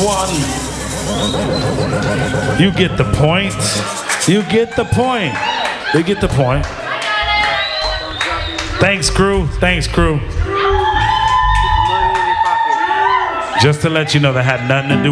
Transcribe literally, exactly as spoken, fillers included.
one. You get the point. You get the point. You get the point. Thanks, crew. Thanks, crew. Just to let you know, that had nothing to do